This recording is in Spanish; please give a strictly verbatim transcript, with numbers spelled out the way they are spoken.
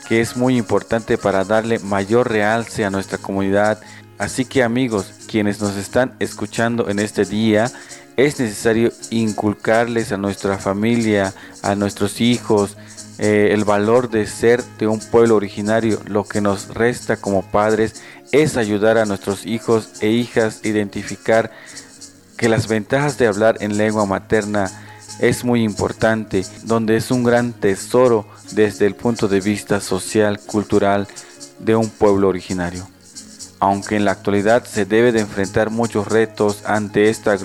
que es muy importante para darle mayor realce a nuestra comunidad. Así que amigos, quienes nos están escuchando en este día, es necesario inculcarles a nuestra familia, a nuestros hijos, eh, el valor de ser de un pueblo originario. Lo que nos resta como padres es ayudar a nuestros hijos e hijas a identificar que las ventajas de hablar en lengua materna es muy importante, donde es un gran tesoro desde el punto de vista social, cultural de un pueblo originario. Aunque en la actualidad se debe de enfrentar muchos retos ante esta